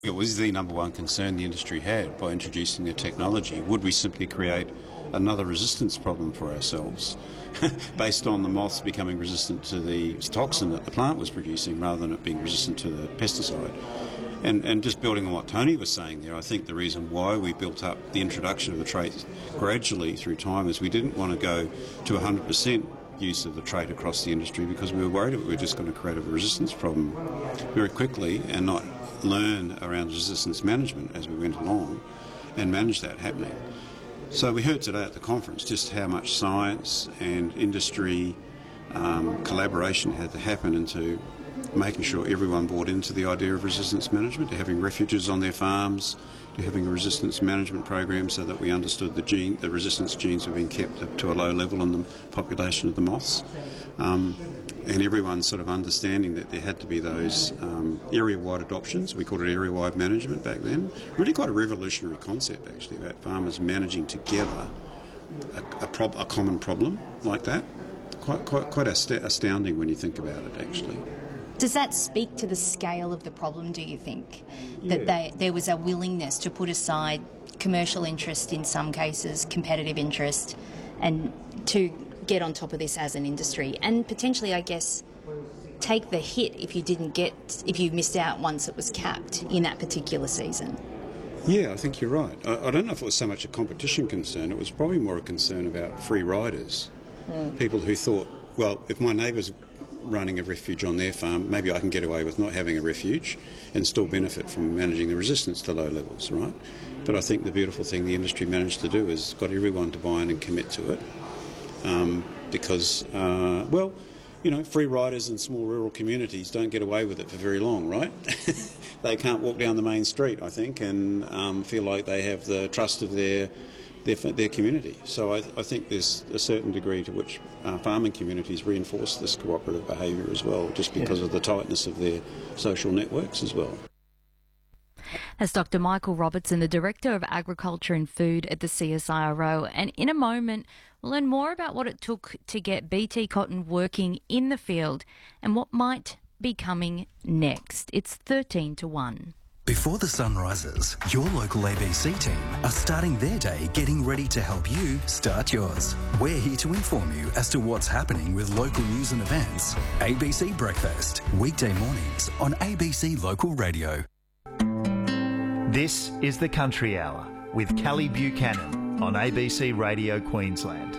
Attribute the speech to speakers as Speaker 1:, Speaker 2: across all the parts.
Speaker 1: It was the number one concern the industry had by introducing the technology. Would we simply create another resistance problem for ourselves based on the moths becoming resistant to the toxin that the plant was producing rather than it being resistant to the pesticide? And just building on what Tony was saying there, I think the reason why we built up the introduction of the trait gradually through time is we didn't want to go to 100% use of the trait across the industry because we were worried that we were just going to create a resistance problem very quickly and not learn around resistance management as we went along and manage that happening. So we heard today at the conference just how much science and industry collaboration had to happen into making sure everyone bought into the idea of resistance management, to having refuges on their farms, to having a resistance management program so that we understood the resistance genes were being kept up to a low level in the population of the moths. And everyone sort of understanding that there had to be those area-wide adoptions. We called it area-wide management back then. Really quite a revolutionary concept, actually, about farmers managing together a common problem like that. Quite astounding when you think about it, actually.
Speaker 2: Does that speak to the scale of the problem, do you think? That there was a willingness to put aside commercial interest in some cases, competitive interest, and to get on top of this as an industry and potentially, I guess, take the hit if you missed out once it was capped in that particular season?
Speaker 1: Yeah, I think you're right. I don't know if it was so much a competition concern. It was probably more a concern about free riders. People who thought, well, if my neighbour's running a refuge on their farm, maybe I can get away with not having a refuge and still benefit from managing the resistance to low levels, right? But I think the beautiful thing the industry managed to do is got everyone to buy in and commit to it. Because, well, you know, free riders in small rural communities don't get away with it for very long, right? They can't walk down the main street, I think, and feel like they have the trust of their community. So I think there's a certain degree to which farming communities reinforce this cooperative behaviour as well, just because of the tightness of their social networks as well.
Speaker 3: That's Dr. Michael Robertson, the Director of Agriculture and Food at the CSIRO. And in a moment, we'll learn more about what it took to get BT Cotton working in the field and what might be coming next. It's 13 to 1.
Speaker 4: Before the sun rises, your local ABC team are starting their day getting ready to help you start yours. We're here to inform you as to what's happening with local news and events. ABC Breakfast, weekday mornings on ABC Local Radio.
Speaker 5: This is the Country Hour with Kelly Buchanan on ABC Radio Queensland.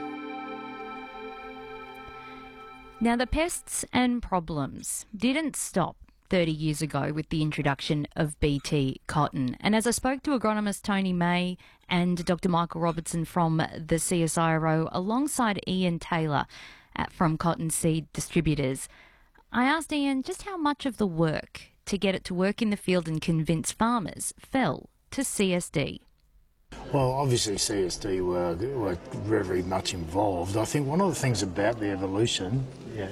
Speaker 3: Now, the pests and problems didn't stop 30 years ago with the introduction of BT Cotton. And as I spoke to agronomist Tony May and Dr. Michael Robertson from the CSIRO alongside Ian Taylor from Cotton Seed Distributors, I asked Ian just how much of the work to get it to work in the field and convince farmers fell to CSD.
Speaker 6: Well, obviously CSD were very much involved. I think one of the things about the evolution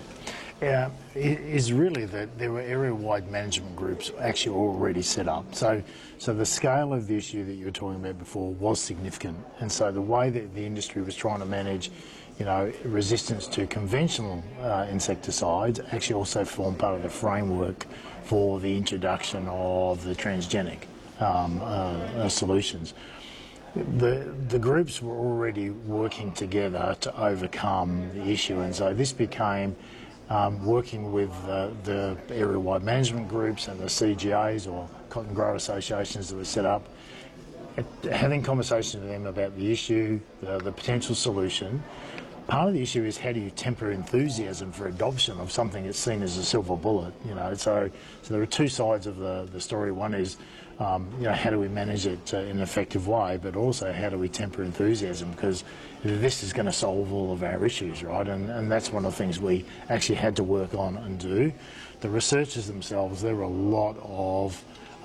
Speaker 6: is really that there were area-wide management groups actually already set up. So the scale of the issue that you were talking about before was significant. And so the way that the industry was trying to manage, you know, resistance to conventional insecticides actually also formed part of the framework for the introduction of the transgenic solutions. The groups were already working together to overcome the issue, and so this became working with the area-wide management groups and the CGAs or cotton grower associations that were set up, having conversations with them about the issue, the potential solution. Part of the issue is how do you temper enthusiasm for adoption of something that's seen as a silver bullet, you know. So there are two sides of the story. One is, you know, how do we manage it in an effective way, but also how do we temper enthusiasm, because this is going to solve all of our issues, right? And that's one of the things we actually had to work on and do. The researchers themselves, there were a lot of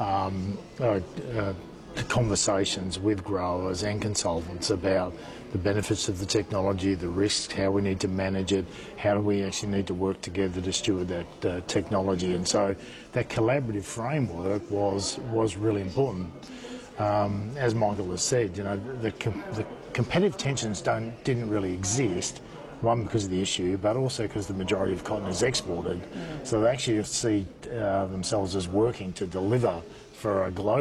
Speaker 6: conversations with growers and consultants about the benefits of the technology, the risks, how we need to manage it, how do we actually need to work together to steward that technology. And so that collaborative framework was really important. As Michael has said, you know, the competitive tensions didn't really exist, one because of the issue, but also because the majority of cotton is exported. So they actually see themselves as working to deliver for a global